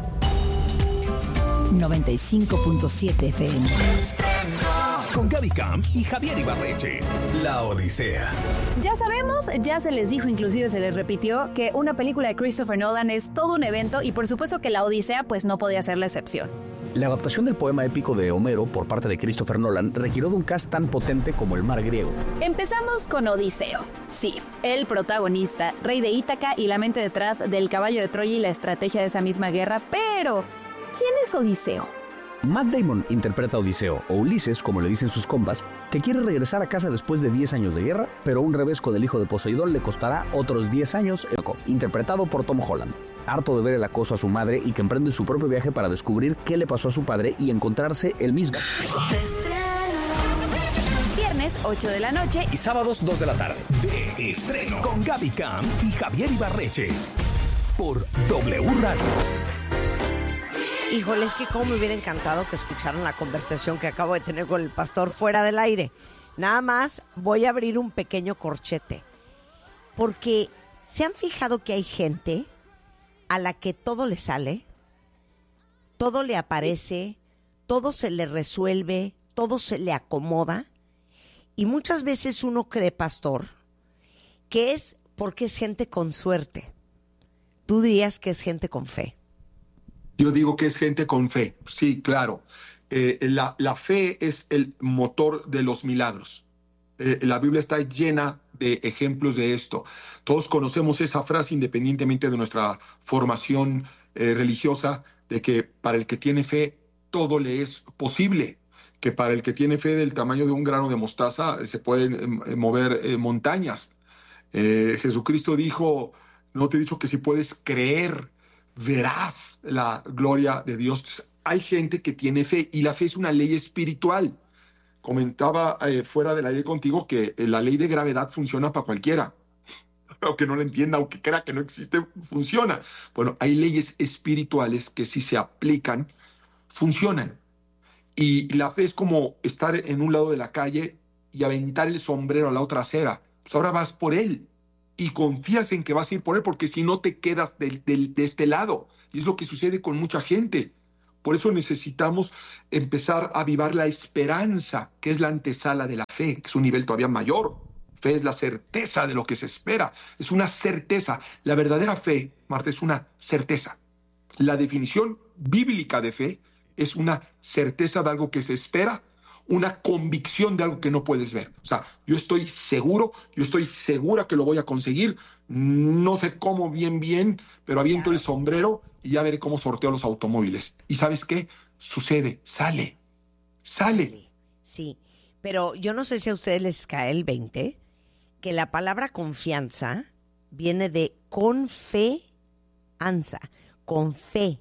noventa y cinco punto siete F M. Con Gaby Camp y Javier Ibarreche. La Odisea. Ya sabemos, ya se les dijo, inclusive se les repitió, que una película de Christopher Nolan es todo un evento y por supuesto que La Odisea pues no podía ser la excepción. La adaptación del poema épico de Homero por parte de Christopher Nolan requirió de un cast tan potente como el mar griego. Empezamos con Odiseo. Sif, el protagonista, rey de Ítaca y la mente detrás del caballo de Troya y la estrategia de esa misma guerra, pero ¿quién es Odiseo? Matt Damon interpreta a Odiseo, o Ulises, como le dicen sus compas, que quiere regresar a casa después de diez años de guerra, pero un revesco del hijo de Poseidón le costará otros diez años, interpretado por Tom Holland. Harto de ver el acoso a su madre y que emprende su propio viaje para descubrir qué le pasó a su padre y encontrarse él mismo. Viernes, ocho de la noche y sábados, dos de la tarde. De estreno con Gaby Camp y Javier Ibarreche. Por W Radio. Híjole, es que cómo me hubiera encantado que escucharan la conversación que acabo de tener con el pastor fuera del aire. Nada más voy a abrir un pequeño corchete. Porque ¿se han fijado que hay gente a la que todo le sale? Todo le aparece, todo se le resuelve, todo se le acomoda. Y muchas veces uno cree, pastor, que es porque es gente con suerte. Tú dirías que es gente con fe. Yo digo que es gente con fe, sí, claro. Eh, la, la fe es el motor de los milagros. Eh, la Biblia está llena de ejemplos de esto. Todos conocemos esa frase, independientemente de nuestra formación eh, religiosa, de que para el que tiene fe, todo le es posible. Que para el que tiene fe del tamaño de un grano de mostaza, se pueden eh, mover eh, montañas. Eh, Jesucristo dijo, no te he dicho que si puedes creer, verás la gloria de Dios. Entonces, hay gente que tiene fe y la fe es una ley espiritual. Comentaba eh, fuera del aire contigo que eh, la ley de gravedad funciona para cualquiera. aunque no la entienda, aunque crea que no existe, funciona. Bueno, hay leyes espirituales que si se aplican, funcionan. Y la fe es como estar en un lado de la calle y aventar el sombrero a la otra acera. Pues ahora vas por él y confías en que vas a ir por él, porque si no te quedas de, de, de este lado. Y es lo que sucede con mucha gente. Por eso necesitamos empezar a avivar la esperanza, que es la antesala de la fe, que es un nivel todavía mayor. Fe es la certeza de lo que se espera. Es una certeza. La verdadera fe, Marta, es una certeza. La definición bíblica de fe es una certeza de algo que se espera, una convicción de algo que no puedes ver. O sea, yo estoy seguro, yo estoy segura que lo voy a conseguir. No sé cómo bien, bien, pero aviento el sombrero y ya veré cómo sorteo los automóviles. ¿Y sabes qué? Sucede, sale, sale. Sí, pero yo no sé si a ustedes les cae el veinte, que la palabra confianza viene de confianza, con fe.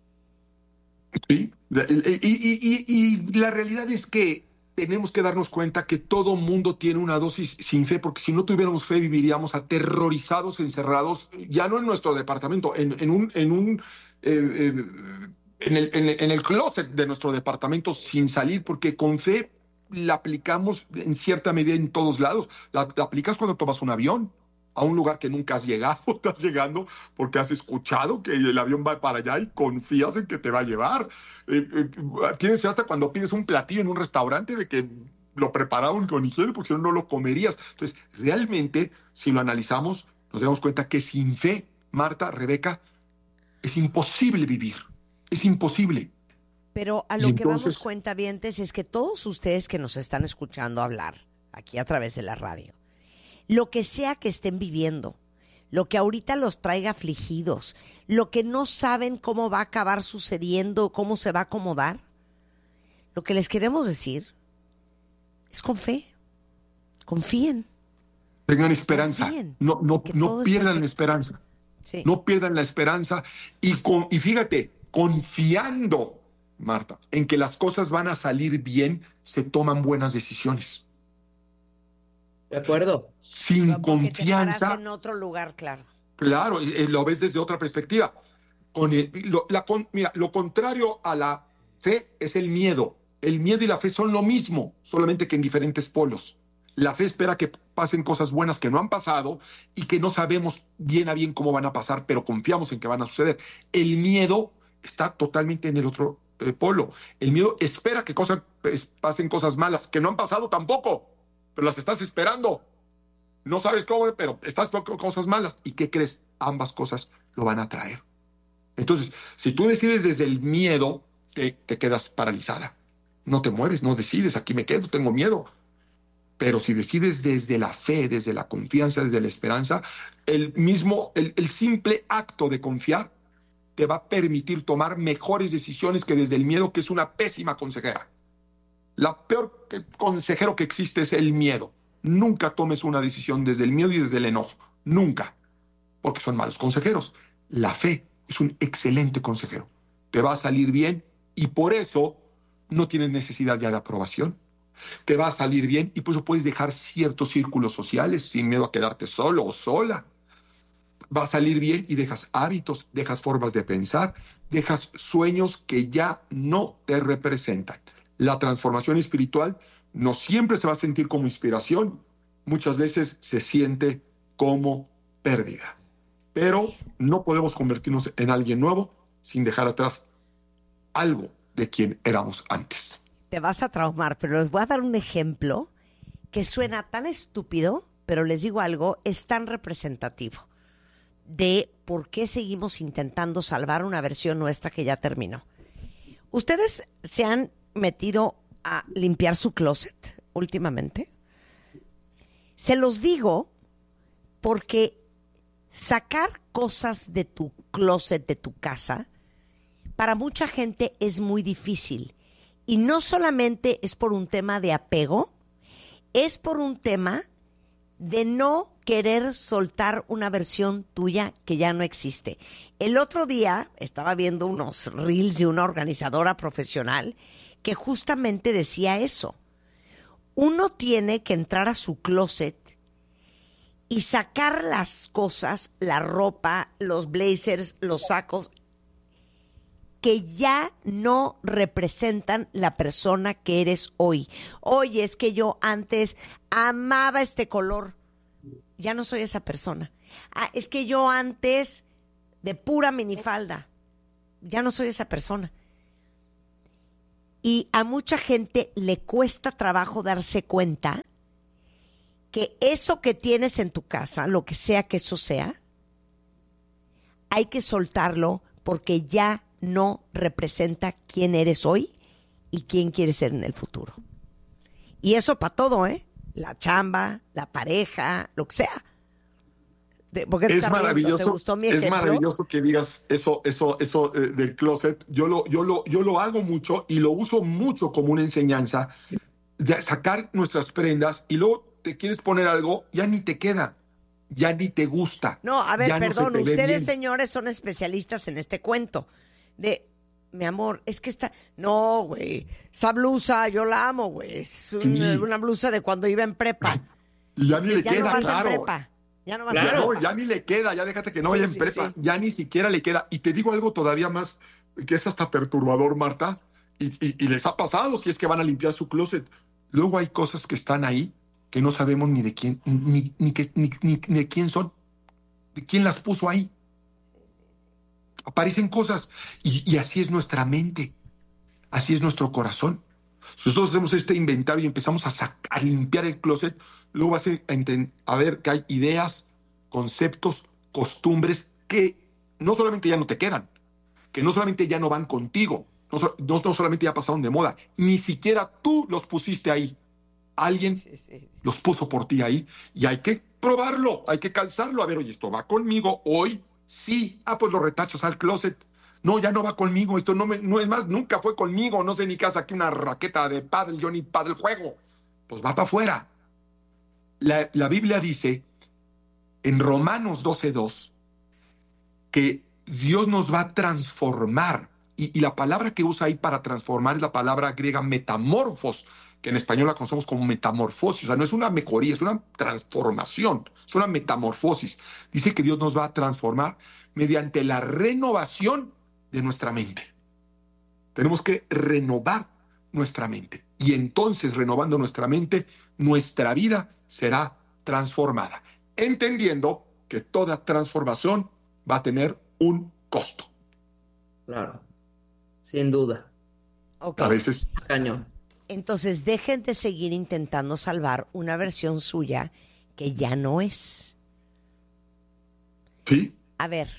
Sí, y, y, y, y la realidad es que tenemos que darnos cuenta que todo mundo tiene una dosis sin fe, porque si no tuviéramos fe viviríamos aterrorizados, encerrados, ya no en nuestro departamento, en, en un, en un eh, eh, en, el, en, el, en el closet de nuestro departamento sin salir, porque con fe la aplicamos en cierta medida en todos lados. La, la aplicas cuando tomas un avión a un lugar que nunca has llegado, estás llegando porque has escuchado que el avión va para allá y confías en que te va a llevar. Eh, eh, tienes fe hasta cuando pides un platillo en un restaurante de que lo prepararon con higiene, porque si no, no lo comerías. Entonces, realmente, si lo analizamos, nos damos cuenta que sin fe, Marta, Rebeca, es imposible vivir. Es imposible. Pero a lo y que entonces... vamos cuentavientes es que todos ustedes que nos están escuchando hablar aquí a través de la radio, lo que sea que estén viviendo, lo que ahorita los traiga afligidos, lo que no saben cómo va a acabar sucediendo, cómo se va a acomodar, lo que les queremos decir es con fe. Confíen. Tengan esperanza. Confíen, no, no, no pierdan la esperanza. Sí. No pierdan la esperanza. Y, con, y fíjate, confiando, Marta, en que las cosas van a salir bien, se toman buenas decisiones. De acuerdo. Sin no, confianza. Te paras en otro lugar, claro. Claro, eh, lo ves desde otra perspectiva. Con el, lo, la, con, mira, lo contrario a la fe es el miedo. El miedo y la fe son lo mismo, solamente que en diferentes polos. La fe espera que pasen cosas buenas que no han pasado y que no sabemos bien a bien cómo van a pasar, pero confiamos en que van a suceder. El miedo está totalmente en el otro eh, polo. El miedo espera que cosas, pues, pasen cosas malas, que no han pasado tampoco, pero las estás esperando. No sabes cómo, pero estás con cosas malas. ¿Y qué crees? Ambas cosas lo van a traer. Entonces, si tú decides desde el miedo, te, te quedas paralizada. No te mueves, no decides, aquí me quedo, tengo miedo. Pero si decides desde la fe, desde la confianza, desde la esperanza, el mismo, el, el simple acto de confiar te va a permitir tomar mejores decisiones que desde el miedo, que es una pésima consejera. La peor consejero que existe es el miedo. Nunca tomes una decisión desde el miedo y desde el enojo. Nunca. Porque son malos consejeros. La fe es un excelente consejero. Te va a salir bien y por eso no tienes necesidad ya de aprobación. Te va a salir bien y por eso puedes dejar ciertos círculos sociales sin miedo a quedarte solo o sola. Va a salir bien y dejas hábitos, dejas formas de pensar, dejas sueños que ya no te representan. La transformación espiritual no siempre se va a sentir como inspiración, muchas veces se siente como pérdida. Pero no podemos convertirnos en alguien nuevo sin dejar atrás algo de quien éramos antes. Te vas a traumar, pero les voy a dar un ejemplo que suena tan estúpido, pero les digo algo, es tan representativo de por qué seguimos intentando salvar una versión nuestra que ya terminó. ¿Ustedes se han metido a limpiar su closet últimamente? Se los digo porque sacar cosas de tu closet, de tu casa, para mucha gente es muy difícil. Y no solamente es por un tema de apego, es por un tema de no querer soltar una versión tuya que ya no existe. El otro día estaba viendo unos reels de una organizadora profesional que justamente decía eso. Uno tiene que entrar a su closet y sacar las cosas, la ropa, los blazers, los sacos, que ya no representan la persona que eres hoy. Oye, es que yo antes amaba este color. Ya no soy esa persona. Ah, es que yo antes de pura minifalda. Ya no soy esa persona. Y a mucha gente le cuesta trabajo darse cuenta que eso que tienes en tu casa, lo que sea que eso sea, hay que soltarlo porque ya no representa quién eres hoy y quién quieres ser en el futuro. Y eso para todo, ¿eh? La chamba, la pareja, lo que sea. De, ¿por qué te es estás riendo? maravilloso, ¿Te gustó mi es ejemplo? maravilloso que digas eso, eso, eso eh, del closet. Yo lo, yo lo, yo lo hago mucho y lo uso mucho como una enseñanza de sacar nuestras prendas y luego te quieres poner algo, ya ni te queda, ya ni te gusta. No, a ver, ya perdón, no se te ve ustedes, bien. señores, son especialistas en este cuento. De, mi amor, es que esta... No, güey, esa blusa yo la amo, güey. Es un- Sí. una blusa de cuando iba en prepa. Y ya ni le ya queda, no vas claro. en prepa. Ya no vas Ya, en prepa. no, ya ni le queda, ya déjate que no Sí, vaya en sí, prepa, sí. ya ni siquiera le queda. Y te digo algo todavía más, que es hasta perturbador, Marta, y, y- y les ha pasado si es que van a limpiar su closet. Luego hay cosas que están ahí que no sabemos ni de quién, ni, ni, que- ni, ni- ni de quién son, de quién las puso ahí. Aparecen cosas, y, y así es nuestra mente, así es nuestro corazón. Si nosotros hacemos este inventario y empezamos a, sac- a limpiar el closet, luego vas a, enten- a ver que hay ideas, conceptos, costumbres que no solamente ya no te quedan, que no solamente ya no van contigo, no, so- no- no solamente ya pasaron de moda, ni siquiera tú los pusiste ahí. Alguien los puso por ti ahí y hay que probarlo, hay que calzarlo. A ver, oye, esto va conmigo hoy, sí. Ah, pues lo retachas al closet. No, ya no va conmigo, esto no, me, no es más, nunca fue conmigo, no sé ni qué hace aquí una raqueta de pádel, yo ni pádel juego. Pues va para afuera. La, la Biblia dice en Romanos doce dos que Dios nos va a transformar. Y, y la palabra que usa ahí para transformar es la palabra griega metamorfos, que en español la conocemos como metamorfosis. O sea, no es una mejoría, es una transformación, es una metamorfosis. Dice que Dios nos va a transformar mediante la renovación de nuestra mente. Tenemos que renovar nuestra mente. Y entonces, renovando nuestra mente, nuestra vida será transformada. Entendiendo que toda transformación va a tener un costo. Claro, sin duda. Ok. A veces, Cañón. Entonces, dejen de seguir intentando salvar una versión suya que ya no es. sí, A ver,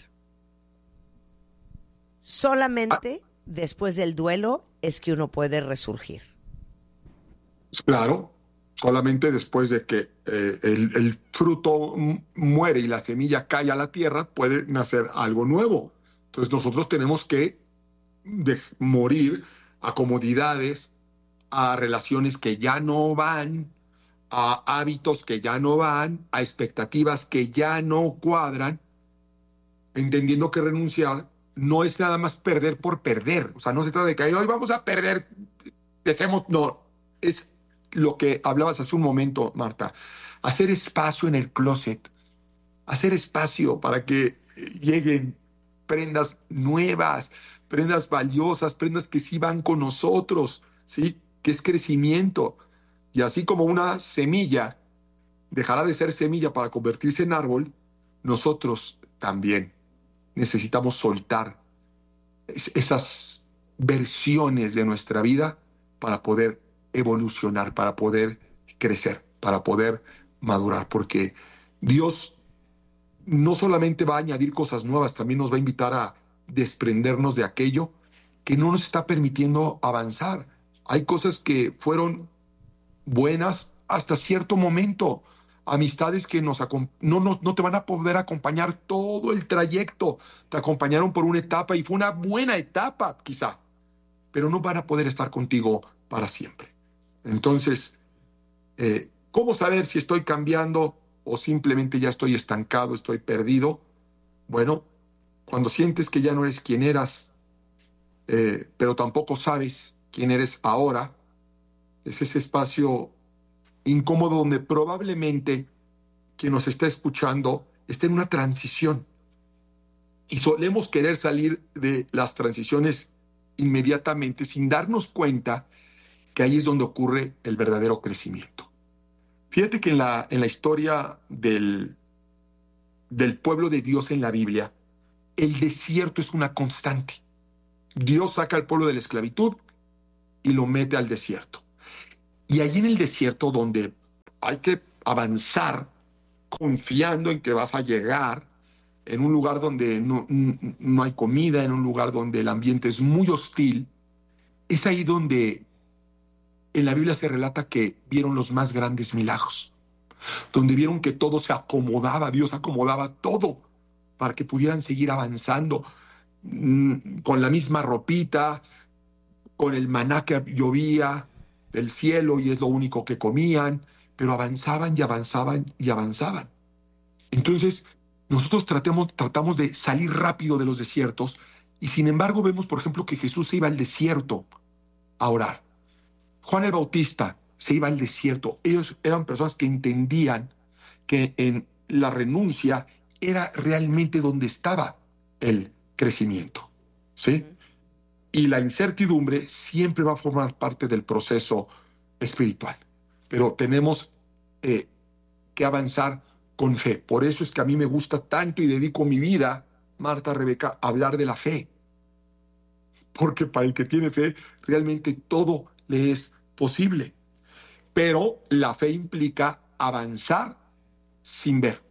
solamente después del duelo es que uno puede resurgir. claro, solamente después de que eh, el, el fruto m- muere y la semilla cae a la tierra, puede nacer algo nuevo. Entonces nosotros tenemos que de- morir a comodidades, a relaciones que ya no van, a hábitos que ya no van, a expectativas que ya no cuadran, entendiendo que renunciar no es nada más perder por perder. O sea, no se trata de que hoy vamos a perder, dejemos, no, es lo que hablabas hace un momento, Marta, hacer espacio en el closet, hacer espacio para que eh, lleguen prendas nuevas, prendas valiosas, prendas que sí van con nosotros, ¿sí? Que es crecimiento. Y así como una semilla dejará de ser semilla para convertirse en árbol, nosotros también necesitamos soltar es- esas versiones de nuestra vida para poder evolucionar, para poder crecer, para poder madurar, porque Dios no solamente va a añadir cosas nuevas, también nos va a invitar a desprendernos de aquello que no nos está permitiendo avanzar. Hay cosas que fueron buenas hasta cierto momento, amistades que nos acom- no, no, no te van a poder acompañar todo el trayecto, te acompañaron por una etapa y fue una buena etapa quizá, pero no van a poder estar contigo para siempre. Entonces, eh, ¿cómo saber si estoy cambiando o simplemente ya estoy estancado, estoy perdido? Bueno, cuando sientes que ya no eres quien eras, eh, pero tampoco sabes quién eres ahora, es ese espacio incómodo donde probablemente quien nos está escuchando está en una transición y solemos querer salir de las transiciones inmediatamente sin darnos cuenta que ahí es donde ocurre el verdadero crecimiento. Fíjate que en la, en la historia del, del pueblo de Dios en la Biblia, el desierto es una constante. Dios saca al pueblo de la esclavitud y lo mete al desierto. Y allí en el desierto, donde hay que avanzar confiando en que vas a llegar, en un lugar donde no, no hay comida, en un lugar donde el ambiente es muy hostil, es ahí donde en la Biblia se relata que vieron los más grandes milagros, donde vieron que todo se acomodaba, Dios acomodaba todo para que pudieran seguir avanzando mmm, con la misma ropita, con el maná que llovía del cielo y es lo único que comían, pero avanzaban y avanzaban y avanzaban. Entonces, nosotros tratamos, tratamos de salir rápido de los desiertos y sin embargo vemos, por ejemplo, que Jesús se iba al desierto a orar. Juan el Bautista se iba al desierto. Ellos eran personas que entendían que en la renuncia era realmente donde estaba el crecimiento, ¿sí? Y la incertidumbre siempre va a formar parte del proceso espiritual. Pero tenemos eh, que avanzar con fe. Por eso es que a mí me gusta tanto y dedico mi vida, Marta, Rebeca, a hablar de la fe. Porque para el que tiene fe, realmente todo le es posible. Pero la fe implica avanzar sin ver.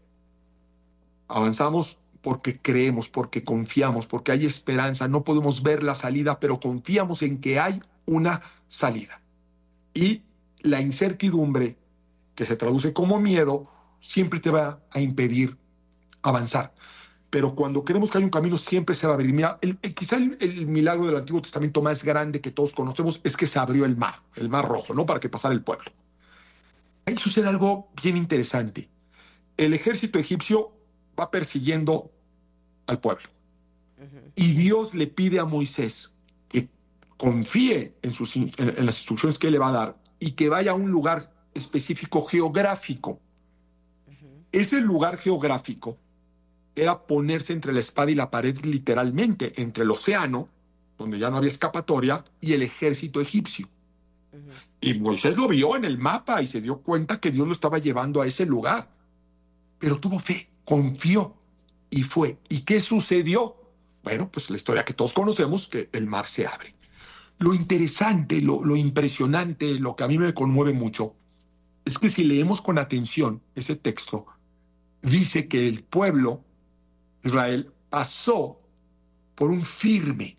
Avanzamos porque creemos, porque confiamos, porque hay esperanza. No podemos ver la salida, pero confiamos en que hay una salida. Y la incertidumbre, que se traduce como miedo, siempre te va a impedir avanzar. Pero cuando creemos que hay un camino, siempre se va a abrir. Mira, el, el, quizá el, el milagro del Antiguo Testamento más grande que todos conocemos es que se abrió el mar, el mar rojo, ¿no? Para que pasara el pueblo. Ahí sucede algo bien interesante. El ejército egipcio va persiguiendo al pueblo. Uh-huh. Y Dios le pide a Moisés que confíe en, sus, en, en las instrucciones que le va a dar y que vaya a un lugar específico geográfico. Uh-huh. Ese lugar geográfico era ponerse entre la espada y la pared, literalmente, entre el océano, donde ya no había escapatoria, y el ejército egipcio. Uh-huh. Y Moisés lo vio en el mapa y se dio cuenta que Dios lo estaba llevando a ese lugar. Pero tuvo fe, confió y fue. ¿Y qué sucedió? Bueno, pues la historia que todos conocemos, que el mar se abre. Lo interesante, lo, lo impresionante, lo que a mí me conmueve mucho, es que si leemos con atención ese texto, dice que el pueblo Israel pasó por un firme.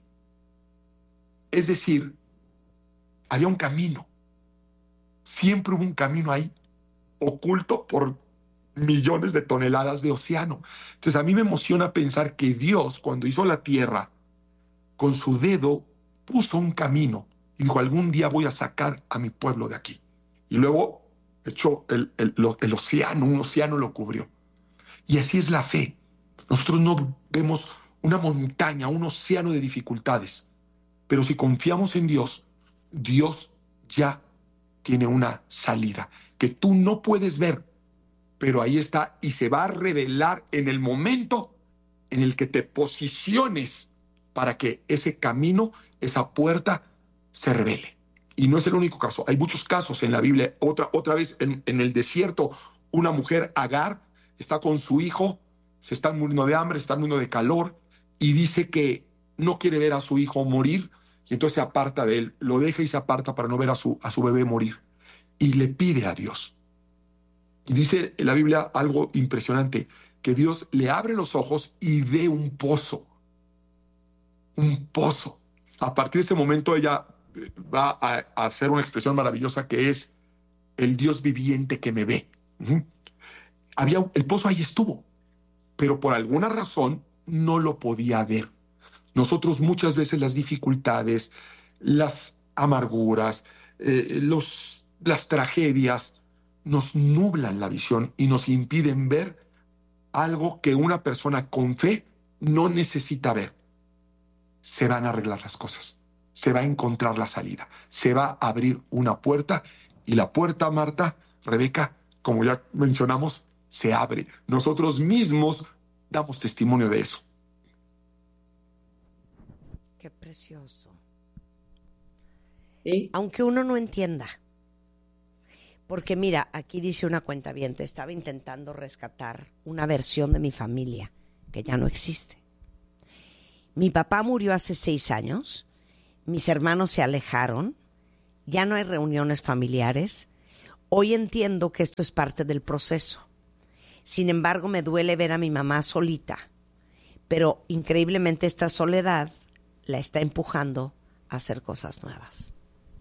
Es decir, había un camino. Siempre hubo un camino ahí, oculto por millones de toneladas de océano. Entonces a mí me emociona pensar que Dios, cuando hizo la tierra, con su dedo puso un camino y dijo, algún día voy a sacar a mi pueblo de aquí. Y luego echó el, el, el océano, un océano lo cubrió. Y así es la fe. Nosotros no vemos una montaña, un océano de dificultades, pero si confiamos en Dios, Dios ya tiene una salida que tú no puedes ver, pero ahí está y se va a revelar en el momento en el que te posiciones para que ese camino, esa puerta, se revele. Y no es el único caso, hay muchos casos en la Biblia. Otra, otra vez en, en el desierto, una mujer, Agar, está con su hijo, se están muriendo de hambre, se están muriendo de calor, y dice que no quiere ver a su hijo morir, y entonces se aparta de él, lo deja y se aparta para no ver a su, a su bebé morir. Y le pide a Dios. Y dice en la Biblia algo impresionante, que Dios le abre los ojos y ve un pozo. Un pozo. A partir de ese momento ella va a, a hacer una expresión maravillosa que es el Dios viviente que me ve. Uh-huh. Había, el pozo ahí estuvo, pero por alguna razón no lo podía ver. Nosotros muchas veces las dificultades, las amarguras, eh, los, las tragedias nos nublan la visión y nos impiden ver algo que una persona con fe no necesita ver. Se van a arreglar las cosas, se va a encontrar la salida, se va a abrir una puerta, y la puerta, Marta, Rebeca, como ya mencionamos, se abre. Nosotros mismos damos testimonio de eso. Qué precioso. ¿Sí? Aunque uno no entienda. Porque mira, aquí dice una cuentaviente, estaba intentando rescatar una versión de mi familia que ya no existe. Mi papá murió hace seis años, mis hermanos se alejaron, ya no hay reuniones familiares. Hoy entiendo que esto es parte del proceso. Sin embargo, me duele ver a mi mamá solita, pero increíblemente esta soledad la está empujando a hacer cosas nuevas.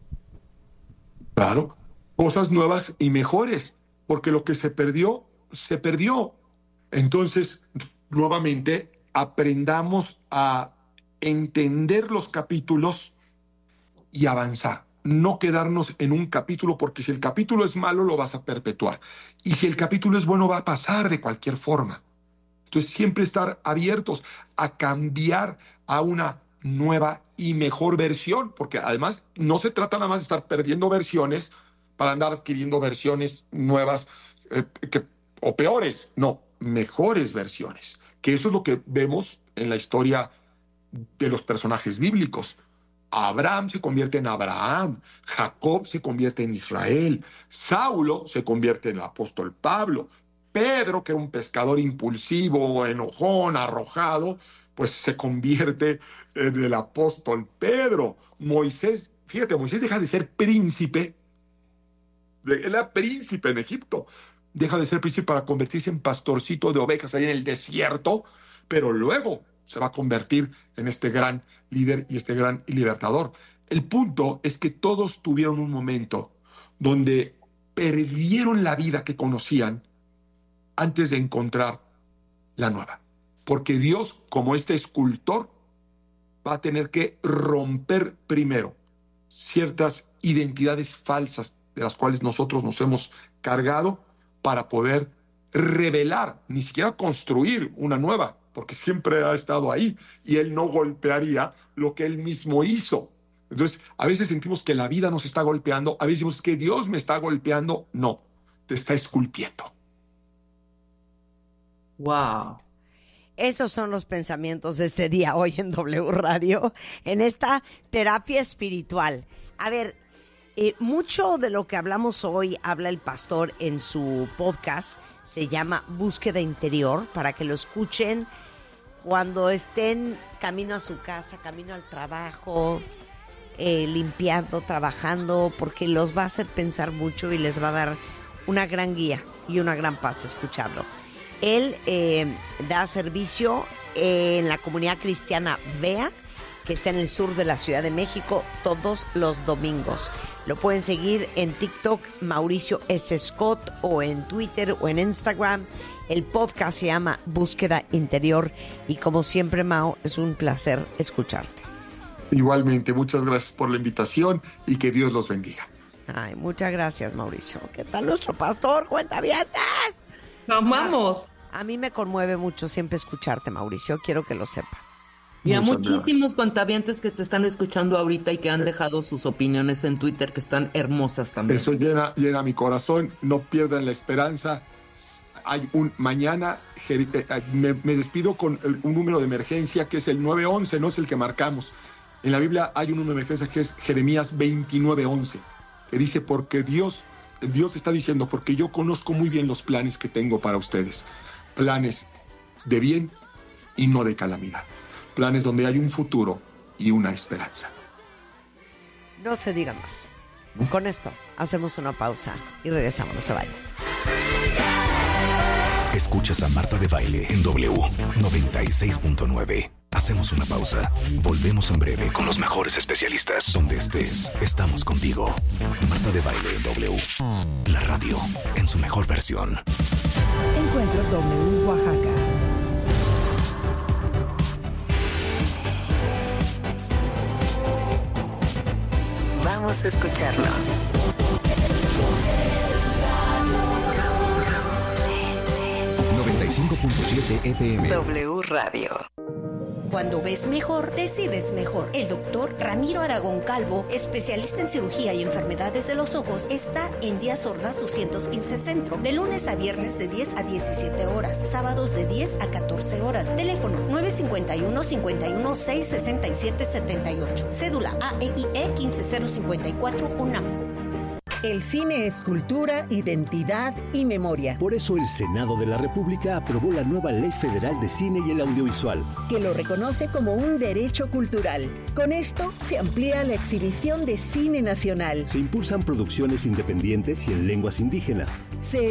Claro, cosas nuevas y mejores, porque lo que se perdió, se perdió. Entonces, nuevamente, aprendamos a entender los capítulos y avanzar. No quedarnos en un capítulo, porque si el capítulo es malo, lo vas a perpetuar. Y si el capítulo es bueno, va a pasar de cualquier forma. Entonces, siempre estar abiertos a cambiar a una nueva y mejor versión, porque además no se trata nada más de estar perdiendo versiones para andar adquiriendo versiones nuevas eh, que, o peores, no, mejores versiones, que eso es lo que vemos en la historia de los personajes bíblicos. Abraham se convierte en Abraham, Jacob se convierte en Israel, Saulo se convierte en el apóstol Pablo, Pedro, que era un pescador impulsivo, enojón, arrojado, pues se convierte en el apóstol Pedro. Moisés, fíjate, Moisés deja de ser príncipe, él era príncipe en Egipto, deja de ser príncipe para convertirse en pastorcito de ovejas ahí en el desierto, pero luego se va a convertir en este gran líder y este gran libertador. El punto es que todos tuvieron un momento donde perdieron la vida que conocían antes de encontrar la nueva. Porque Dios, como este escultor, va a tener que romper primero ciertas identidades falsas de las cuales nosotros nos hemos cargado para poder revelar, ni siquiera construir una nueva, porque siempre ha estado ahí y Él no golpearía lo que Él mismo hizo. Entonces, a veces sentimos que la vida nos está golpeando, a veces decimos que Dios me está golpeando. No, te está esculpiendo. Wow. Esos son los pensamientos de este día hoy en W Radio, en esta terapia espiritual. A ver, eh, mucho de lo que hablamos hoy habla el pastor en su podcast, se llama Búsqueda Interior, para que lo escuchen cuando estén camino a su casa, camino al trabajo, eh, limpiando, trabajando, porque los va a hacer pensar mucho y les va a dar una gran guía y una gran paz escucharlo. Él eh, da servicio en la comunidad cristiana Vea, que está en el sur de la Ciudad de México, todos los domingos. Lo pueden seguir en TikTok, Mauricio S. Scott, o en Twitter o en Instagram. El podcast se llama Búsqueda Interior. Y como siempre, Mau, es un placer escucharte. Igualmente, muchas gracias por la invitación y que Dios los bendiga. Ay, muchas gracias, Mauricio. ¿Qué tal nuestro pastor? ¡Cuentavientes! ¡Amamos! A, a mí me conmueve mucho siempre escucharte, Mauricio. Quiero que lo sepas. Y a muchísimos cuentavientes que te están escuchando ahorita y que han dejado sus opiniones en Twitter, que están hermosas también. Eso llena, llena mi corazón. No pierdan la esperanza. Hay un mañana, me, me despido con un número de emergencia que es el nueve once, no es el que marcamos. En la Biblia hay un número de emergencia que es Jeremías veintinueve once, que dice, porque Dios, Dios está diciendo, porque yo conozco muy bien los planes que tengo para ustedes. Planes de bien y no de calamidad. Planes donde hay un futuro y una esperanza. No se diga más. Con esto hacemos una pausa y regresamos, no se vayan. Escuchas a Marta de Baile en W noventa y seis punto nueve. Hacemos una pausa. Volvemos en breve con los mejores especialistas. Donde estés, estamos contigo. Marta de Baile en W. La radio en su mejor versión. Encuentro W Oaxaca. Vamos a escucharnos. noventa y cinco punto siete F M. W Radio. Cuando ves mejor, decides mejor. El doctor Ramiro Aragón Calvo, especialista en cirugía y enfermedades de los ojos, está en Díaz Ordaz doscientos quince Centro, de lunes a viernes de diez a diecisiete horas, sábados de diez a catorce horas. Teléfono nueve cinco uno, cinco uno seis, seis siete siete ocho. Cédula A E I E uno cinco cero cinco cuatro UNAM. El cine es cultura, identidad y memoria. Por eso el Senado de la República aprobó la nueva Ley Federal de Cine y el Audiovisual, que lo reconoce como un derecho cultural. Con esto se amplía la exhibición de cine nacional. Se impulsan producciones independientes y en lenguas indígenas. Se